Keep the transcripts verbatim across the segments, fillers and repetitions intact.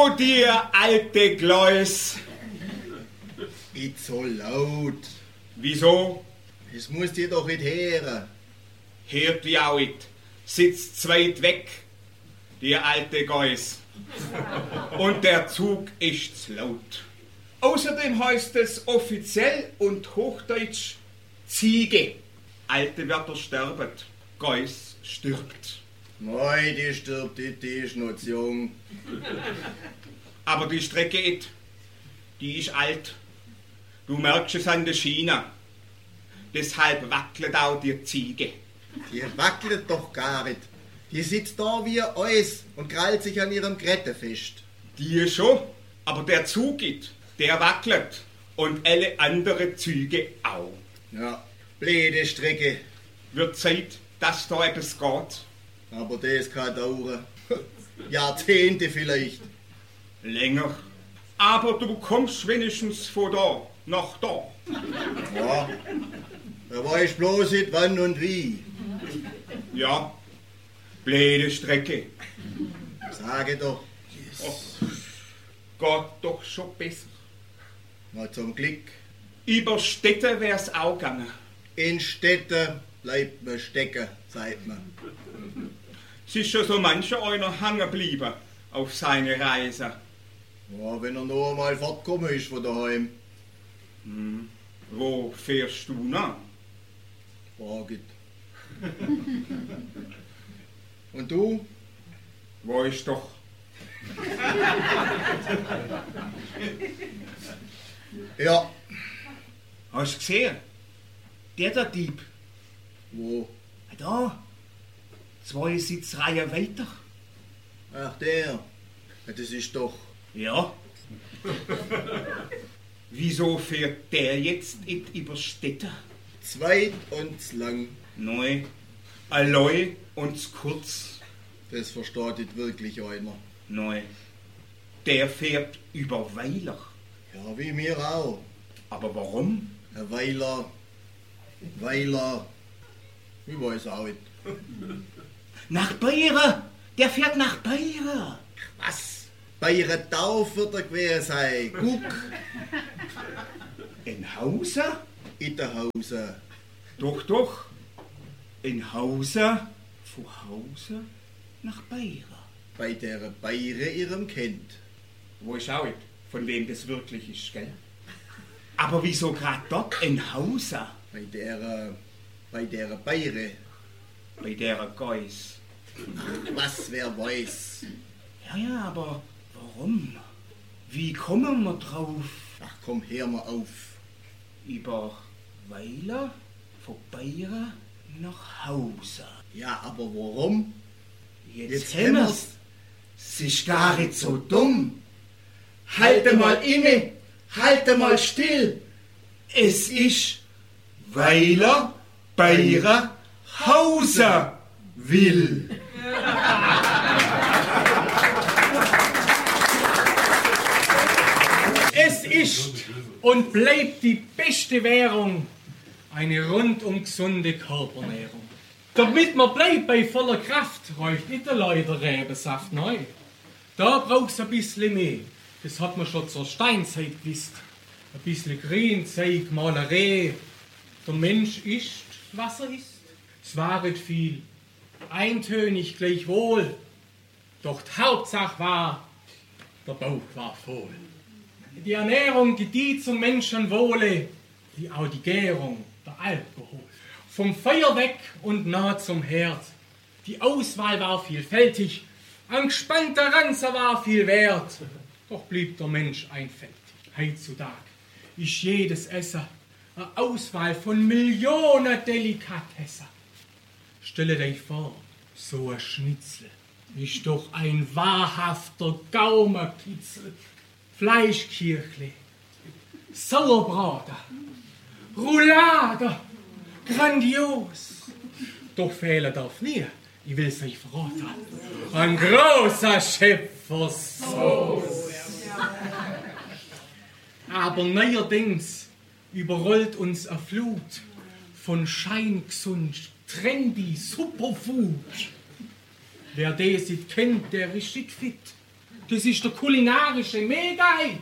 du dir alte Gleus? Nicht so laut. Wieso? Es muss dir doch nicht hören. Hört wie auch nicht. Sitzt zweit weg, die alte Geus. Und der Zug ist zu laut. Außerdem heißt es offiziell und hochdeutsch Ziege. Alte Wörter sterben, Geus stirbt. Nein, die stirbt nicht, die ist noch zu jung. Aber die Strecke, it, die ist alt. Du merkst es an der Schiene. Deshalb wackelt auch die Ziege. Die wackelt doch gar nicht. Die sitzt da wie Eis und krallt sich an ihrem Grette fest. Die schon, aber der Zug, it, der wackelt. Und alle andere Züge auch. Ja, blöde Strecke. Wird Zeit, dass da etwas geht. Aber das kann dauern. Jahrzehnte vielleicht. Länger. Aber du kommst wenigstens von da nach da. Ja, da weiß bloß nicht wann und wie. Ja, blöde Strecke. Sage doch. Oh, geht doch schon besser. Na zum Glück. Über Städte wär's auch gegangen. In Städten bleibt man stecken, sagt man. Es ist schon so mancher einer hängen geblieben auf seine Reise. Ja, wenn er noch einmal fortgekommen ist von daheim. Hm. Wo fährst du nach? Fragt. Und du? Wo ist doch? Ja. Hast du gesehen? Der der Dieb. Wo? Da. Zwei Sitzreihen weiter. Ach, der. Ja, das ist doch... Ja. Wieso fährt der jetzt nicht über Städte? Zweit und zu lang. Neu, alloi und zu kurz. Das versteht nicht wirklich einer. Neu, der fährt über Weiler. Ja, wie mir auch. Aber warum? Ein Weiler... Weiler... Ich weiß auch nicht. Nach Bayern. Der fährt nach Bayern. Was? Bei ihrer Taufe wird er gewesen sein. Guck. In Hause? In der Hause. Doch, doch. In Hause, von Hause nach Bayern. Bei der Beire ihrem Kind. Wo ich auch nicht, von wem das wirklich ist, gell? Aber wieso gerade dort in Hause? Bei der... Bei der Beire. Bei der Geus. Was, wer weiß. Ja, ja, aber warum? Wie kommen wir drauf? Ach komm, hör mal auf. Über Weiler, von Bayern nach Hause. Ja, aber warum? Jetzt, Jetzt haben wir's. Es ist gar nicht so dumm. Halte mal inne, halte mal still. Es ist Weiler, Bayern, Hause will. Es ist und bleibt die beste Währung eine rundum gesunde Körpernährung. Damit man bleibt bei voller Kraft, reicht nicht allein der Rebensaft, nein. Da braucht's ein bisschen mehr. Das hat man schon zur Steinzeit gewusst. Ein bisschen Grünzeug, Malerei. Der Mensch isst, was er isst. Es war nicht viel, eintönig gleichwohl. Doch die Hauptsache war, der Bauch war voll. Die Ernährung gedieh zum Menschenwohle, wie auch die Gärung, der Alkohol. Vom Feuer weg und nah zum Herd. Die Auswahl war vielfältig, ein gespannter Ranzer war viel wert. Doch blieb der Mensch einfältig. Heutzutage ist jedes Essen eine Auswahl von Millionen Delikatessen. Stelle dich vor, so ein Schnitzel ist doch ein wahrhafter Gaumenkitzel. Fleischkirchle, Sauerbraten, Roulade, grandios. Doch fehlen darf nie, ich will es euch verraten, ein großer Schöpfersauce. Aber neuerdings überrollt uns eine Flut von scheingesund, trendy Superfood. Wer das nicht kennt, der ist nicht fit. Das ist der kulinarische Mega-Hit.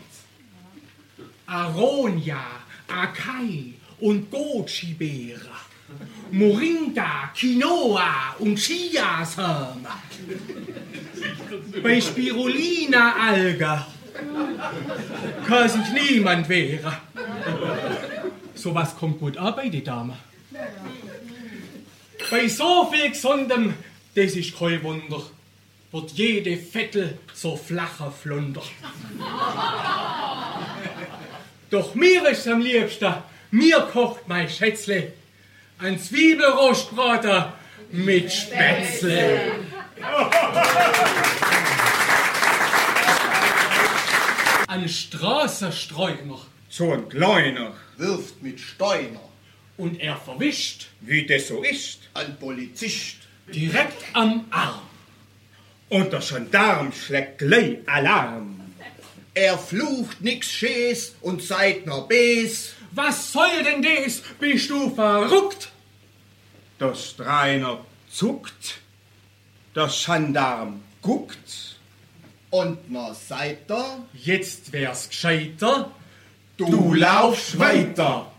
Aronia, Akai und Goji-Beere. Moringa, Quinoa und Chiasamen. Bei Spirulina-Alge kann sich niemand wehren. Sowas kommt gut an bei die Dame. Bei so viel Gesundem, das ist kein Wunder, wird jede Vettel so flacher Flunder. Doch mir ist am liebsten, mir kocht mein Schätzle ein Zwiebelrostbraten mit Spätzle. Ein Straßenstreuner. So ein Kleiner, Wirft mit Steiner. Und er verwischt wie das so ist. Ein Polizist. direkt am Arm. Und der Gendarm schlägt gleich Alarm. Er flucht nix Schäs und seid noch Bes. Was soll denn das? Bist du verrückt? Der Streiner zuckt, der Gendarm guckt. Und noch seid ihr, Jetzt wär's gescheiter, Du laufst weiter.